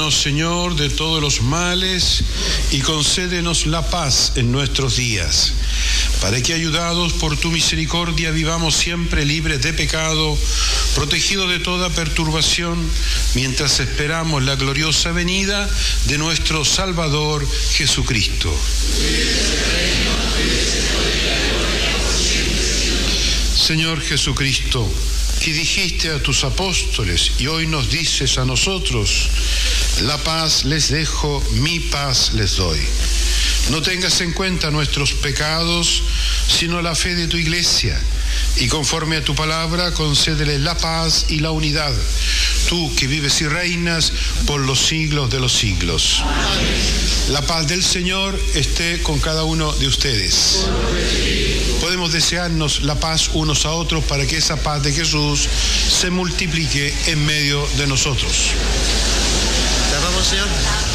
Líbranos, Señor, de todos los males y concédenos la paz en nuestros días, para que, ayudados por tu misericordia, vivamos siempre libres de pecado, protegidos de toda perturbación, mientras esperamos la gloriosa venida de nuestro Salvador Jesucristo. Señor Jesucristo, que dijiste a tus apóstoles y hoy nos dices a nosotros: la paz les dejo, mi paz les doy. No tengas en cuenta nuestros pecados, sino la fe de tu Iglesia, y conforme a tu palabra concédele la paz y la unidad, tú que vives y reinas por los siglos de los siglos. Amén. La paz del Señor esté con cada uno de ustedes. Podemos desearnos la paz unos a otros para que esa paz de Jesús se multiplique en medio de nosotros. Te amamos, Señor.